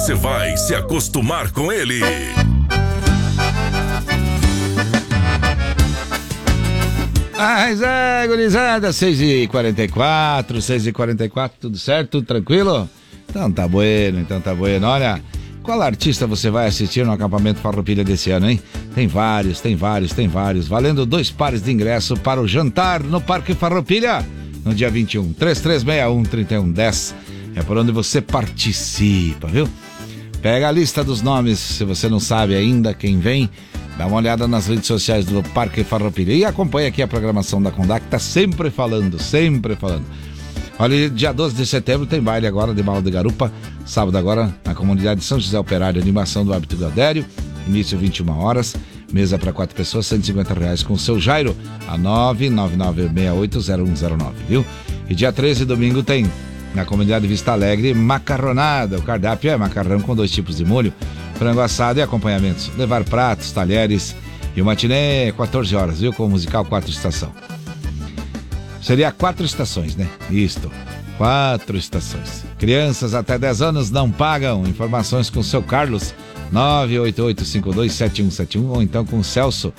você vai se acostumar com ele. Mas gurizada, 6h44, tudo certo, tudo tranquilo? Então tá bueno. Olha, qual artista você vai assistir no acampamento Farroupilha desse ano, hein? Tem vários, valendo 2 pares de ingresso para o jantar no Parque Farroupilha, no dia 21, 3361-3110, é por onde você participa, viu? Pega a lista dos nomes, se você não sabe ainda quem vem, dá uma olhada nas redes sociais do Parque Farroupilha e acompanha aqui a programação da Condac, tá sempre falando. Olha, dia 12 de setembro tem baile agora de Bala de Garupa, sábado agora na comunidade de São José Operário, animação do Hábito Gaudério, início 21 horas, mesa para 4 pessoas, R$150 com o seu Jairo, a 999680109, viu? E dia 13, domingo, tem na comunidade Vista Alegre macarronada, o cardápio é macarrão com 2 tipos de molho, frango assado e acompanhamentos, levar pratos, talheres e o matinê 14 horas, viu? Com o musical 4 Estação. Seria 4 estações, né? Isto, 4 estações. Crianças até 10 anos não pagam. Informações com o seu Carlos, 988527171, ou então com o Celso,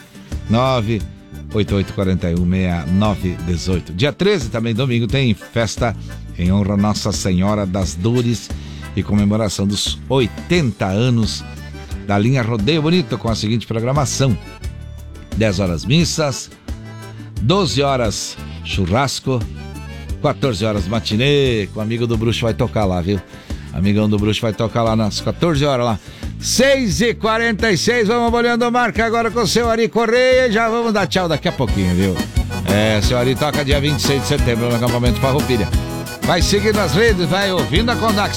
988416918. Dia 13, também domingo, tem festa em honra a Nossa Senhora das Dores e comemoração dos 80 anos da linha Rodeio Bonito, com a seguinte programação: 10 horas missas, 12 horas churrasco, 14 horas matinê, com o amigo do Bruxo vai tocar lá, viu? Amigão do Bruxo vai tocar lá nas 14 horas lá. 6h46, vamos olhando a marca agora com o seu Ari Correia e já vamos dar tchau daqui a pouquinho, viu? Seu Ari toca dia 26 de setembro no acampamento Farroupilha. Vai seguir nas redes, vai ouvindo a Condac.